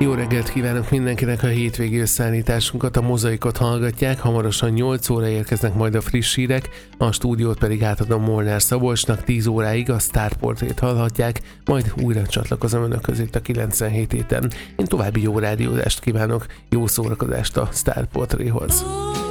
Jó reggelt kívánok mindenkinek, a hétvégi összeállításunkat, a Mozaikot hallgatják, hamarosan 8 óra érkeznek majd a friss hírek, a stúdiót pedig átadom Molnár Szabolcsnak, 10 óráig a Starportrét hallhatják, majd újra csatlakozom önökhöz itt a 97 héten. Én további jó rádiózást kívánok, jó szórakozást a Starportréhoz.